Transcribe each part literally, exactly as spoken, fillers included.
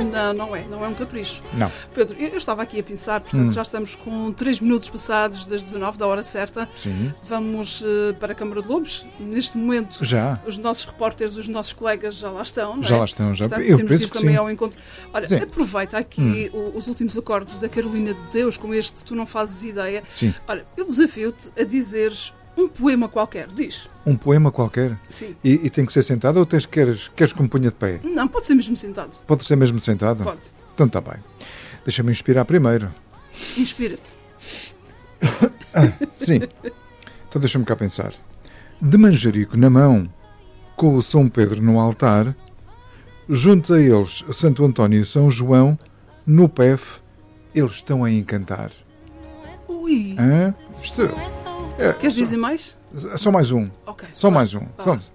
Não, não é, não é um capricho. Não. Pedro, eu, eu estava aqui a pensar, portanto, hum. já estamos com três minutos passados das dezanove, da hora certa. Sim. Vamos uh, para a Câmara de Lobos. Neste momento, já. Os nossos repórteres, os nossos colegas já lá estão, não é? Já lá estão, já. Portanto, eu temos penso de ir que também sim. ao encontro. Olha, sim. Aproveita aqui hum. os últimos acordes da Carolina de Deus, com este Tu Não Fazes Ideia. Sim. Olha, eu desafio-te a dizeres um poema qualquer, diz. Um poema qualquer? Sim. E, e tem que ser sentado ou tens, queres, queres que me ponha de pé? Não, pode ser mesmo sentado. Pode ser mesmo sentado? Pode. Então está bem. Deixa-me inspirar primeiro. Inspira-te. ah, sim. Então deixa-me cá pensar. De manjerico na mão, com o São Pedro no altar, junto a eles Santo António e São João, no P E F, eles estão a encantar. Ui! Hã? Isto... É, Queres só, dizer mais? Só mais um. Ok. Só mais um. Vamos.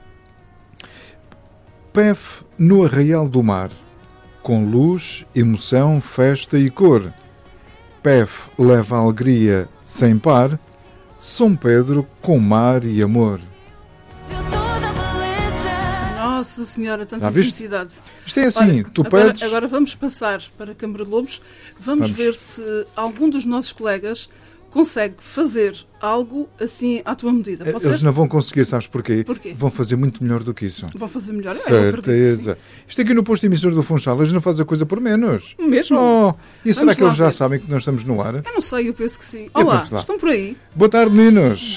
P E F no Arraial do Mar, com luz, emoção, festa e cor. P E F leva alegria sem par, São Pedro com mar e amor. Nossa Senhora, tanta felicidade. Isto é assim, Olha, tu agora, pedes... Agora vamos passar para a Câmara de Lobos, vamos, vamos ver se algum dos nossos colegas consegue fazer algo assim à tua medida. Pode Eles ser? não vão conseguir, sabes porquê? Porquê? Vão fazer muito melhor do que isso. Vão fazer melhor? Certeza. Isto aqui no posto emissor do Funchal, eles não fazem a coisa por menos. Mesmo? Oh, e Vamos será que eles já ver. sabem que nós estamos no ar? Eu não sei, eu penso que sim. Olá, estão por aí? Boa tarde, meninos.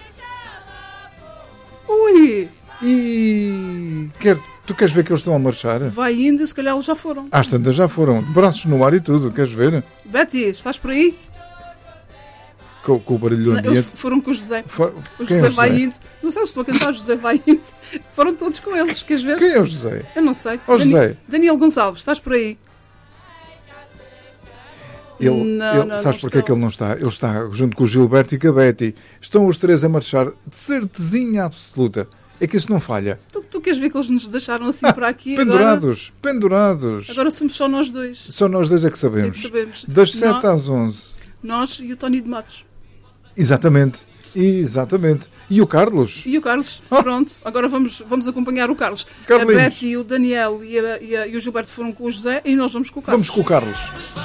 Ui! E... Quer... Tu queres ver que eles estão a marchar? Vai indo e se calhar eles já foram. Às tantas já foram. Braços no ar e tudo, queres ver? Betty, estás por aí? Com, com o barulho do ambiente. Eles foram com o José. For... O Quem José, é o José vai indo. Não sei se estou a cantar, o José vai indo. Foram todos com eles, queres ver? Quem é o José? Eu não sei. O José. Dani... Daniel Gonçalves, estás por aí? Ele, não, ele, não, sabes não porque é que ele não está? Ele está junto com o Gilberto e com a Betty. Estão os três a marchar de certezinha absoluta. É que isso não falha. Tu, tu queres ver que eles nos deixaram assim ah, para aqui? Pendurados, agora? pendurados. Agora somos só nós dois. Só nós dois é que sabemos. É que sabemos. Das sete nós, às onze. Nós e o Tony de Matos. Exatamente. Exatamente. E o Carlos? E o Carlos. Oh. Pronto. Agora vamos, vamos acompanhar o Carlos. Carlinhos. A Betty, o Daniel e, a, e, a, e o Gilberto foram com o José e nós vamos com o Carlos. Vamos com o Carlos.